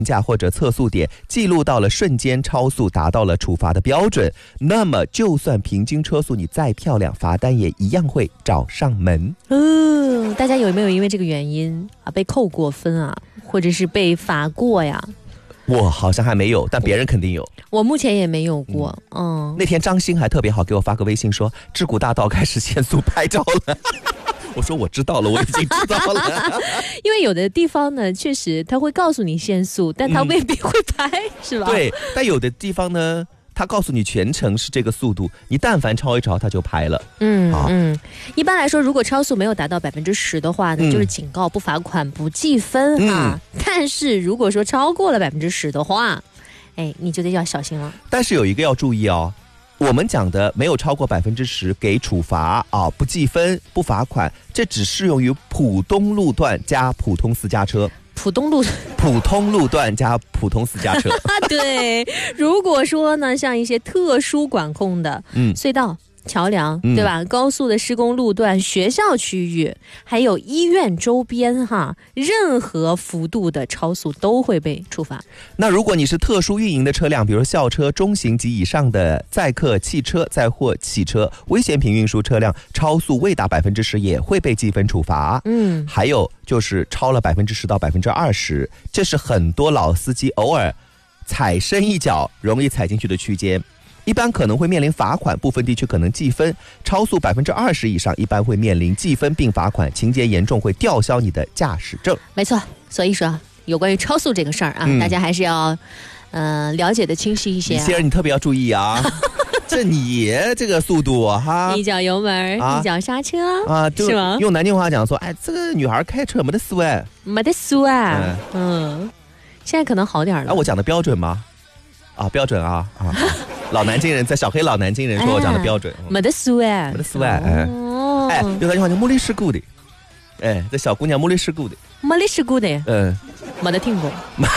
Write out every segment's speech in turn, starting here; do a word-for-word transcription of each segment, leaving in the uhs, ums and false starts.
价或者测速点记录到了瞬间超速，达到了处罚的标准，那么就算平均车速你再漂亮，罚单也一样会找上门。 嗯，大家有没有因为这个原因啊被扣过分啊，或者是被罚过呀？ 我好像还没有，但别人肯定有。 我目前也没有过。嗯，嗯那天张鑫还特别好，给我发个微信说，智谷大道开始限速拍照了。我说我知道了，我已经知道了。 因为有的地方呢，确实他会告诉你限速，但他未必会拍，嗯、是吧？ 对，但有的地方呢，他告诉你全程是这个速度，你但凡超一超，他就拍了。 嗯嗯，一般来说，如果超速没有达到百分之十的话呢，嗯、就是警告、不罚款、不记分哈。嗯、但是如果说超过了百分之十的话，哎，你就得要小心了。 但是有一个要注意哦。我们讲的没有超过百分之十给处罚啊，不记分、不罚款，这只适用于浦东路段加普通私家车。 浦东路普通路段加普通私家车。 对，如果说呢，像一些特殊管控的嗯隧道。桥梁对吧、嗯、高速的施工路段、学校区域还有医院周边哈，任何幅度的超速都会被处罚。 那如果你是特殊运营的车辆，比如校车、中型及以上的载客汽车、载货汽车、危险品运输车辆，超速未达百分之十也会被记分处罚。嗯，还有就是超了百分之十到百分之二十，这是很多老司机偶尔踩深一脚容易踩进去的区间。一般可能会面临罚款，部分地区可能记分，超速百分之二十以上，一般会面临记分并罚款，情节严重会吊销你的驾驶证。 没错，所以说有关于超速这个事儿啊、嗯，大家还是要呃了解的清晰一些、啊。 先生，你特别要注意啊！这你这个速度哈， 一脚油门，啊、一脚刹车啊，是吗？ 用南京话讲说，哎，这个女孩开车没得速哎， 没得速啊，嗯，嗯现在可能好点了。 啊，我讲的标准吗？啊，标准啊啊！老南京人，在小黑老南京人说我讲的标准， 没得输哎， 没得输哎，哎，哦、哎，有句话叫没得事故的，哎，这小姑娘没得事故的， 没得事故的， 嗯， 没得听过，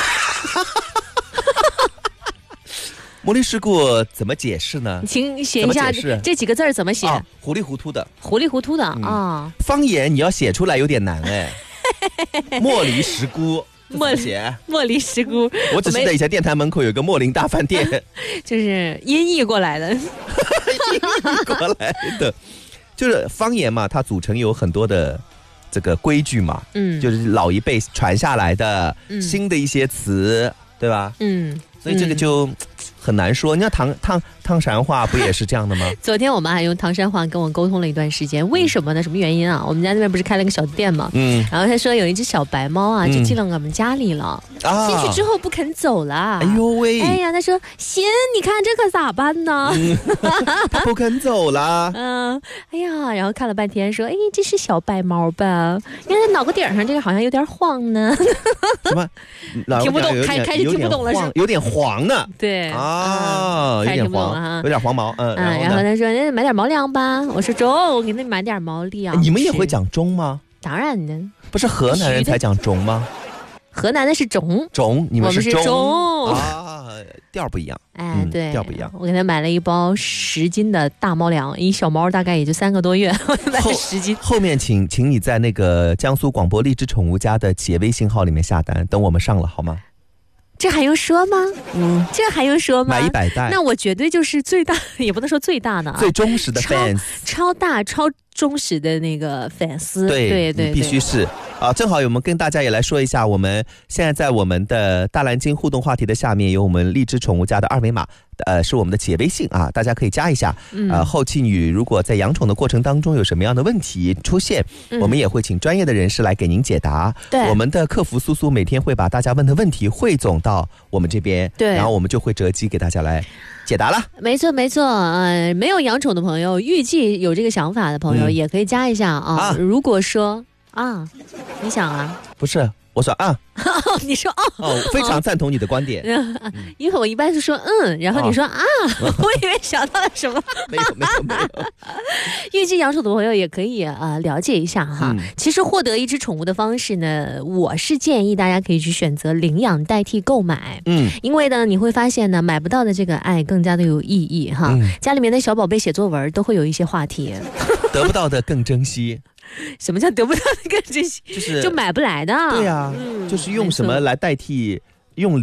没得事故怎么解释呢？ 请写一下这几个字怎么写？ 啊、糊里糊涂的， 糊里糊涂的啊、嗯哦！ 方言你要写出来有点难哎，莫离石菇。 莫写莫离石菇， 我只记得以前电台门口有个莫林大饭店， 就是音译过来的，音译过来的，就是方言嘛，它组成有很多的这个规矩嘛，嗯，就是老一辈传下来的、嗯、新的一些词，对吧？嗯，所以这个就。嗯很难说，你看唐唐唐山话不也是这样的吗？ 昨天我们还用唐山话跟我沟通了一段时间，为什么呢？什么原因啊？我们家那边不是开了个小店嘛，嗯，然后他说有一只小白猫啊，就进了我们家里了，啊、进去之后不肯走了。 哎呦喂！ 哎呀，他说行，你看这可咋办呢？ 嗯、他不肯走了。 嗯，哎呀，然后看了半天，说，哎，这是小白猫吧？因为脑壳顶上这个好像有点晃呢。 什么？ 听不懂，开开始听不懂了，是有点黄呢。 对啊。啊、哦，有点黄，有点黄毛，嗯， 嗯，然后他说：“那买点毛粮吧。”我说：“中，我给你买点毛粮。” 你们也会讲中吗？ 当然呢， 不是河南人才讲中吗？ 河南的是中， 中，你们是中， 中啊，调不一样， 哎，嗯、对， 调不一样。 我给他买了一包十斤的大猫粮，一小猫大概也就三个多月，我买了十斤。 后面请，请你在那个江苏广播荔枝宠物家的企业微信号里面下单，等我们上了好吗？ 这还用说吗？嗯，这还用说吗？ 买一百袋， 那我绝对就是最大，也不能说最大的啊， 最忠实的 fans， 超, 超大、超忠实的那个粉丝。 对对 对, 对， 必须是啊！正好我们跟大家也来说一下，我们现在在我们的大蓝鲸互动话题的下面有我们荔枝宠物家的二维码。呃，是我们的企业微信啊，大家可以加一下。嗯、呃，后期你如果在养宠的过程当中有什么样的问题出现，嗯、我们也会请专业的人士来给您解答。对，我们的客服苏苏每天会把大家问的问题汇总到我们这边，对，然后我们就会择机给大家来解答了。 没错，没错。呃，没有养宠的朋友，预计有这个想法的朋友，嗯、也可以加一下啊。啊如果说啊，你想啊， 不是。我说啊， 你说哦， 哦，非常赞同你的观点。 嗯、因为我一般是说嗯，然后你说啊，哦、我以为想到了什么。 没有没有没有。 预计养宠的朋友也可以呃了解一下哈。嗯、其实获得一只宠物的方式呢，我是建议大家可以去选择领养代替购买。嗯，因为呢你会发现呢，买不到的这个爱更加的有意义哈。嗯、家里面的小宝贝写作文都会有一些话题， 得不到的更珍惜。 什么叫得不到的更珍惜？ 就是就买不来的。 对呀、啊，嗯、就是用什么来代替用